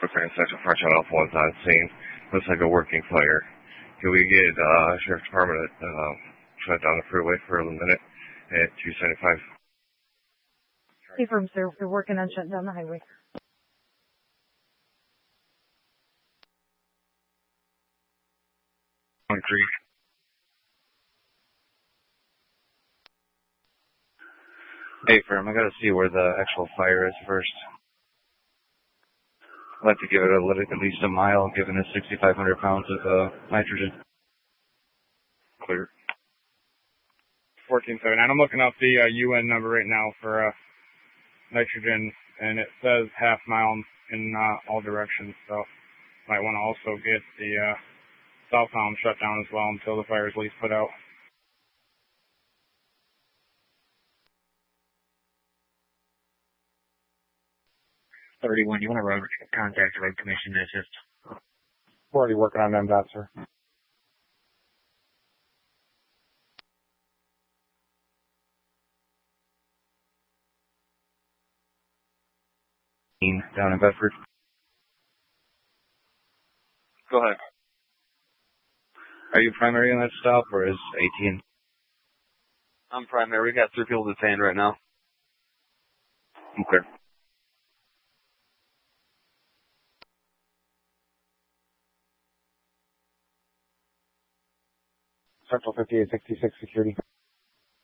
Okay, Section 4 Channel 1's on scene. Looks like a working fire. Can we get Sheriff Department shut down the freeway for a minute at 275? Confirm, sir. We're working on shutting down the highway. Creek. Hey, firm, I gotta see where the actual fire is first. I'd like to give it at least a mile, given it's 6,500 pounds of nitrogen. Clear. 1479. I'm looking up the UN number right now for nitrogen, and it says half mile in all directions, so might want to also get the southbound shut down as well until the fire is at least put out. You want to contact the Road Commission to assist? We're already working on MDOT, sir. Down in Bedford. Go ahead. Are you primary on that stop, or is 18? I'm primary. We got 3 people detained right now. Okay. Central 5866 security.